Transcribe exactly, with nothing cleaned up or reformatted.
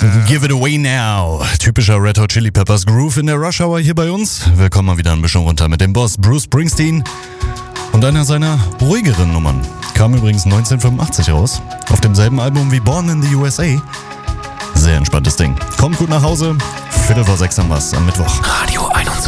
Give it away now. Typischer Red Hot Chili Peppers Groove in der Rush Hour hier bei uns. Wir kommen mal wieder ein bisschen runter mit dem Boss Bruce Springsteen und einer seiner ruhigeren Nummern. Kam übrigens neunzehnhundertfünfundachtzig raus, auf demselben Album wie Born in the U S A. Sehr entspanntes Ding. Kommt gut nach Hause. Viertel vor sechs haben wir's am Mittwoch. Radio einundzwanzig.